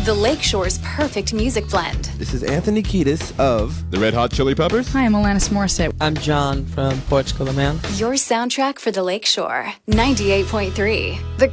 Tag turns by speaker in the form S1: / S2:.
S1: the Lakeshore's perfect music blend.
S2: This is Anthony Kiedis of
S3: The Red Hot Chili Peppers?
S4: Hi, I'm Alanis Morissette.
S5: I'm John from Portugal, the Man.
S1: Your soundtrack for the Lakeshore. 98.3. The